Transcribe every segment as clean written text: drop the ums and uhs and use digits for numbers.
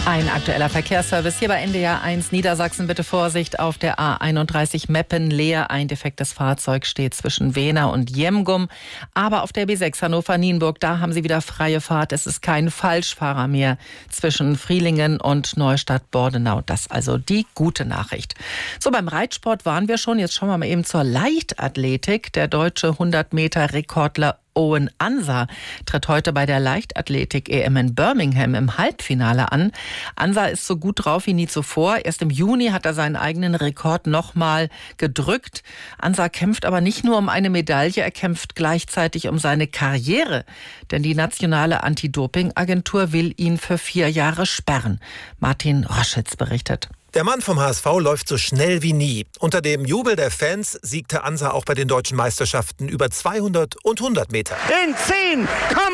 Ein aktueller Verkehrsservice hier bei NDR 1 Niedersachsen. Bitte Vorsicht auf der A31 Meppen-Leer. Ein defektes Fahrzeug steht zwischen Wehna und Jemgum. Aber auf der B6 Hannover-Nienburg, da haben Sie wieder freie Fahrt. Es ist kein Falschfahrer mehr zwischen Frielingen und Neustadt-Bordenau. Das also die gute Nachricht. So, beim Reitsport waren wir schon. Jetzt schauen wir mal eben zur Leichtathletik. Der deutsche 100-Meter-Rekordler Owen Ansa tritt heute bei der Leichtathletik-EM in Birmingham im Halbfinale an. Ansa ist so gut drauf wie nie zuvor. Erst im Juni hat er seinen eigenen Rekord nochmal gedrückt. Ansa kämpft aber nicht nur um eine Medaille, er kämpft gleichzeitig um seine Karriere. Denn die nationale Anti-Doping-Agentur will ihn für 4 Jahre sperren. Martin Roschitz berichtet. Der Mann vom HSV läuft so schnell wie nie. Unter dem Jubel der Fans siegte Ansa auch bei den deutschen Meisterschaften über 200 und 100 Meter. In 10,00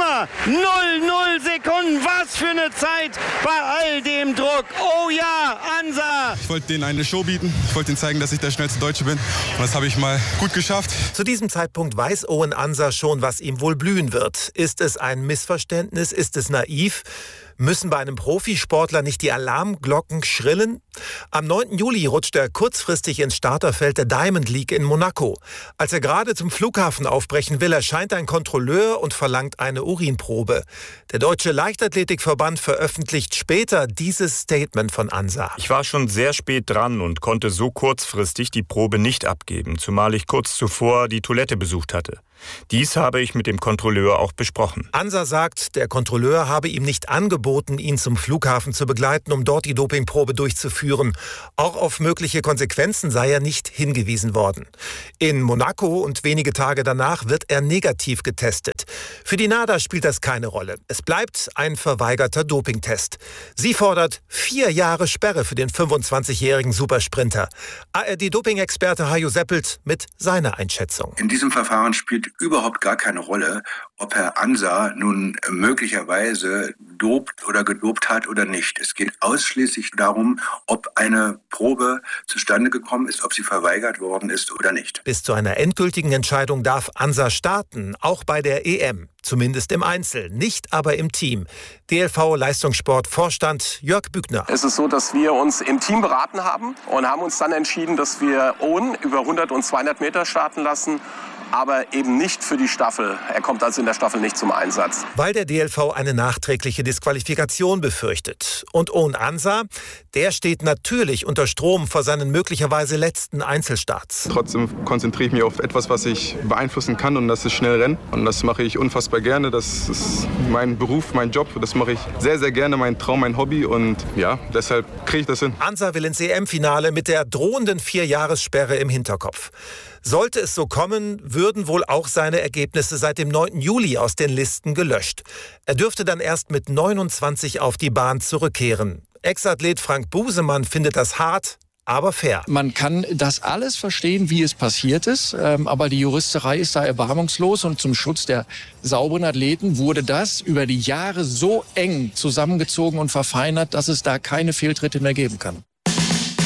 Sekunden. Was für eine Zeit bei all dem Druck. Oh ja, Ansa. Ich wollte denen eine Show bieten. Ich wollte ihnen zeigen, dass ich der schnellste Deutsche bin. Und das habe ich mal gut geschafft. Zu diesem Zeitpunkt weiß Owen Ansa schon, was ihm wohl blühen wird. Ist es ein Missverständnis? Ist es naiv? Müssen bei einem Profisportler nicht die Alarmglocken schrillen? Am 9. Juli rutscht er kurzfristig ins Starterfeld der Diamond League in Monaco. Als er gerade zum Flughafen aufbrechen will, erscheint ein Kontrolleur und verlangt eine Urinprobe. Der Deutsche Leichtathletikverband veröffentlicht später dieses Statement von Ansa. Ich war schon sehr spät dran und konnte so kurzfristig die Probe nicht abgeben, zumal ich kurz zuvor die Toilette besucht hatte. Dies habe ich mit dem Kontrolleur auch besprochen. Ansa sagt, der Kontrolleur habe ihm nicht angeboten, ihn zum Flughafen zu begleiten, um dort die Dopingprobe durchzuführen. Auch auf mögliche Konsequenzen sei er nicht hingewiesen worden. In Monaco und wenige Tage danach wird er negativ getestet. Für die NADA spielt das keine Rolle. Es bleibt ein verweigerter Dopingtest. Sie fordert 4 Jahre Sperre für den 25-jährigen Supersprinter. ARD-Doping-Experte Hajo Seppelt mit seiner Einschätzung. In diesem Verfahren spielt überhaupt gar keine Rolle, ob Herr Ansa nun möglicherweise dopt oder gedopt hat oder nicht. Es geht ausschließlich darum, ob eine Probe zustande gekommen ist, ob sie verweigert worden ist oder nicht. Bis zu einer endgültigen Entscheidung darf Ansa starten, auch bei der EM. Zumindest im Einzel, nicht aber im Team. DLV-Leistungssport-Vorstand Jörg Bügner. Es ist so, dass wir uns im Team beraten haben und haben uns dann entschieden, dass wir Owen über 100 und 200 Meter starten lassen, aber eben nicht für die Staffel. Er kommt also in der Staffel nicht zum Einsatz. Weil der DLV eine nachträgliche Disqualifikation befürchtet. Und Owen Ansa, der steht natürlich unter Strom vor seinen möglicherweise letzten Einzelstarts. Trotzdem konzentriere ich mich auf etwas, was ich beeinflussen kann, und das ist schnell Rennen. Und das mache ich unfassbar gerne. Das ist mein Beruf, mein Job. Das mache ich sehr, sehr gerne, mein Traum, mein Hobby. Und ja, deshalb kriege ich das hin. Ansa will ins EM-Finale mit der drohenden 4-Jahressperre im Hinterkopf. Sollte es so kommen, würden wohl auch seine Ergebnisse seit dem 9. Juli aus den Listen gelöscht. Er dürfte dann erst mit 29 auf die Bahn zurückkehren. Ex-Athlet Frank Busemann findet das hart, aber fair. Man kann das alles verstehen, wie es passiert ist, aber die Juristerei ist da erbarmungslos und zum Schutz der sauberen Athleten wurde das über die Jahre so eng zusammengezogen und verfeinert, dass es da keine Fehltritte mehr geben kann.